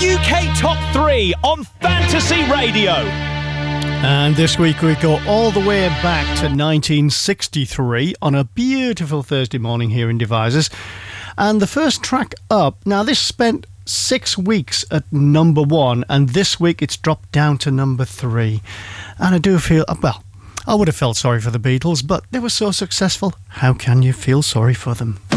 UK Top 3 on Fantasy Radio. And this week we go all the way back to 1963 on a beautiful Thursday morning here in Devizes. And the first track up, now this spent 6 weeks at number 1, and this week it's dropped down to number 3. And I do feel, well, I would have felt sorry for the Beatles, but they were so successful, how can you feel sorry for them?